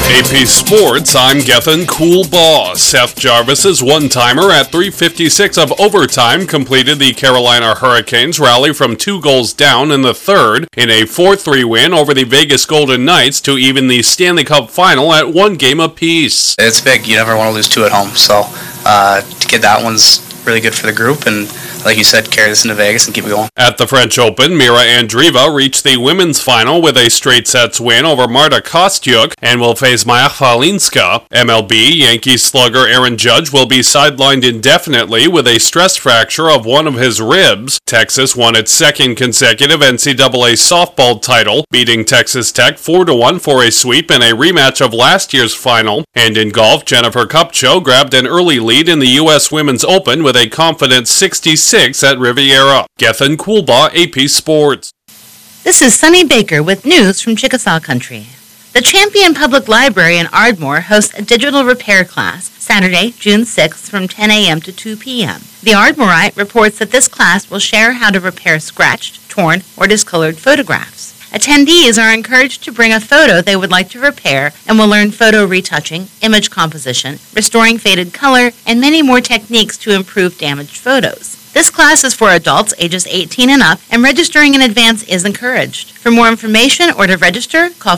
AP Sports, I'm Gethin Coolbaugh. Seth Jarvis's one-timer at 3:56 of overtime completed the Carolina Hurricanes rally from 2 goals down in the third in a 4-3 win over the Vegas Golden Knights to even the Stanley Cup final at 1 game apiece. It's big. You never want to lose 2 at home, so to get that one's really good for the group, and like you said, carry this into Vegas and keep it going. At the French Open, Mira Andreeva reached the women's final with a straight sets win over Marta Kostyuk and will face Maja Falinska. MLB, Yankees slugger Aaron Judge will be sidelined indefinitely with a stress fracture of one of his ribs. Texas won its second consecutive NCAA softball title, beating Texas Tech 4-1 for a sweep in a rematch of last year's final. And in golf, Jennifer Kupcho grabbed an early lead in the U.S. Women's Open with a confident 66 at Riviera. Gethin Coolbaugh, AP Sports. This is Sunny Baker with news from Chickasaw Country. The Champion Public Library in Ardmore hosts a digital repair class Saturday, June 6th from 10 a.m. to 2 p.m. The Ardmorite reports that this class will share how to repair scratched, torn, or discolored photographs. Attendees are encouraged to bring a photo they would like to repair and will learn photo retouching, image composition, restoring faded color, and many more techniques to improve damaged photos. This class is for adults ages 18 and up, and registering in advance is encouraged. For more information or to register, call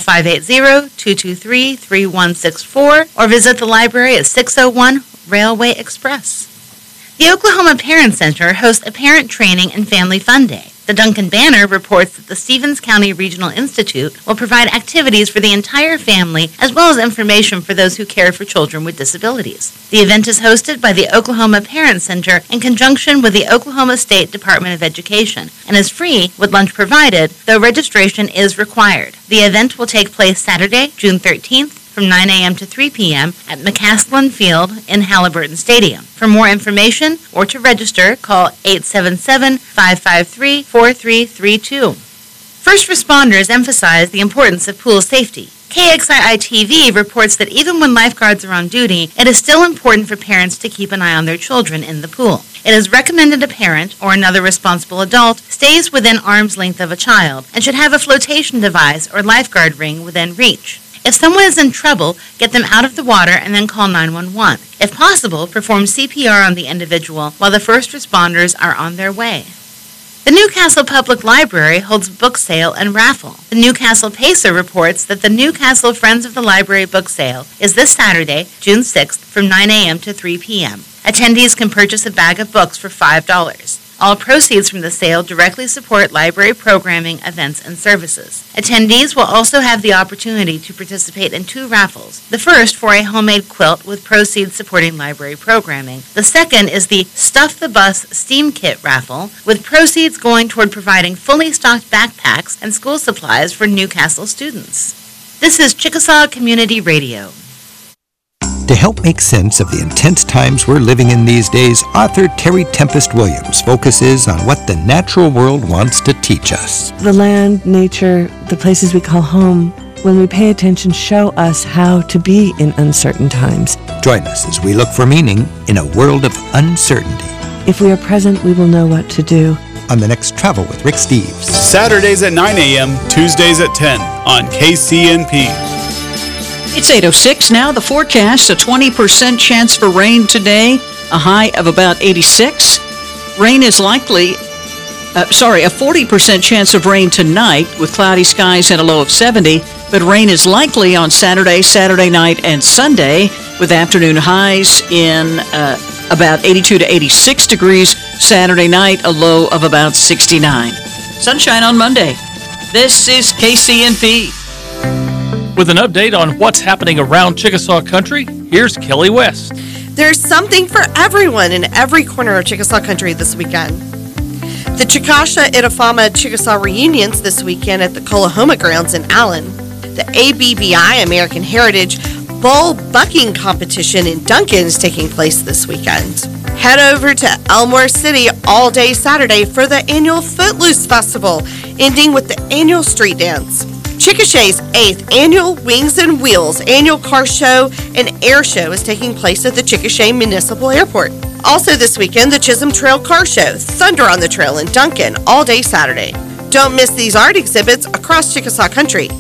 580-223-3164 or visit the library at 601 Railway Express. The Oklahoma Parent Center hosts a parent training and family fun day. The Duncan Banner reports that the Stevens County Regional Institute will provide activities for the entire family as well as information for those who care for children with disabilities. The event is hosted by the Oklahoma Parent Center in conjunction with the Oklahoma State Department of Education and is free with lunch provided, though registration is required. The event will take place Saturday, June 13th from 9 a.m. to 3 p.m. at McCaslin Field in Halliburton Stadium. For more information or to register, call 877-553-4332. First responders emphasize the importance of pool safety. KXII-TV reports that even when lifeguards are on duty, it is still important for parents to keep an eye on their children in the pool. It is recommended a parent or another responsible adult stays within arm's length of a child and should have a flotation device or lifeguard ring within reach. If someone is in trouble, get them out of the water and then call 911. If possible, perform CPR on the individual while the first responders are on their way. The Newcastle Public Library holds a book sale and raffle. The Newcastle Pacer reports that the Newcastle Friends of the Library book sale is this Saturday, June 6th from 9 a.m. to 3 p.m. Attendees can purchase a bag of books for $5. All proceeds from the sale directly support library programming, events, and services. Attendees will also have the opportunity to participate in 2 raffles. The first for a homemade quilt with proceeds supporting library programming. The second is the Stuff the Bus Steam Kit raffle, with proceeds going toward providing fully stocked backpacks and school supplies for Newcastle students. This is Chickasaw Community Radio. To help make sense of the intense times we're living in these days, author Terry Tempest Williams focuses on what the natural world wants to teach us. The land, nature, the places we call home, when we pay attention, show us how to be in uncertain times. Join us as we look for meaning in a world of uncertainty. If we are present, we will know what to do. On the next Travel with Rick Steves. Saturdays at 9 a.m., Tuesdays at 10 on KCNP. It's 8:06 now. The forecast, a 20% chance for rain today, a high of about 86. Rain is likely, a 40% chance of rain tonight with cloudy skies and a low of 70, but rain is likely on Saturday, Saturday night, and Sunday with afternoon highs in about 82 to 86 degrees. Saturday night, a low of about 69. Sunshine on Monday. This is KCNP. With an update on what's happening around Chickasaw Country, here's Kelly West. There's something for everyone in every corner of Chickasaw Country this weekend. The Chickasha Itafama Chickasaw reunions this weekend at the Colahoma Grounds in Allen. The ABBI American Heritage Bull Bucking Competition in Duncan is taking place this weekend. Head over to Elmore City all day Saturday for the annual Footloose Festival, ending with the annual street dance. Chickashaw's 8th annual Wings and Wheels annual car show and air show is taking place at the Chickasha Municipal Airport. Also this weekend, the Chisholm Trail Car Show, Thunder on the Trail in Duncan, all day Saturday. Don't miss these art exhibits across Chickasaw Country.